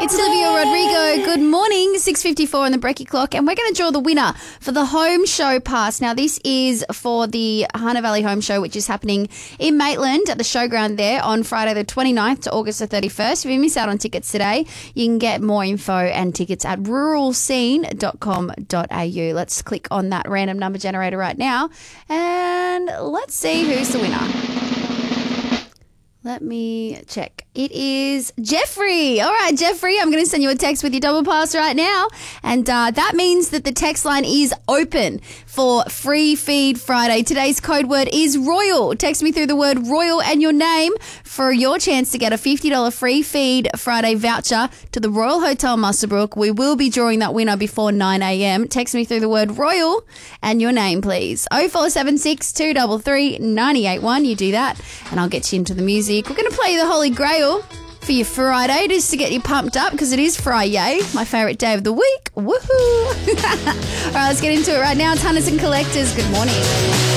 It's Olivia Rodrigo. Good morning, 6:54 on the Brekkie clock, and we're going to draw the winner for the home show pass. Now, this is for the Hunter Valley Home Show, which is happening in Maitland at the showground there on Friday the 29th to August the 31st. If you miss out on tickets today, you can get more info and tickets at ruralscene.com.au. Let's click on that random number generator right now, and let's see who's the winner. Let me check. It is Jeffrey. All right, Jeffrey, I'm going to send you a text with your double pass right now. And that means that the text line is open for Free Feed Friday. Today's code word is Royal. Text me through the word Royal and your name for your chance to get a $50 Free Feed Friday voucher to the Royal Hotel Muswellbrook. We will be drawing that winner before 9 a.m. Text me through the word Royal and your name, please. 0476 233 981. You do that and I'll get you into the music. We're going to play the Holy Grail for your Friday just to get you pumped up because it is Friday, my favourite day of the week. Woohoo! All right, let's get into it right now. It's Hunters and Collectors. Good morning.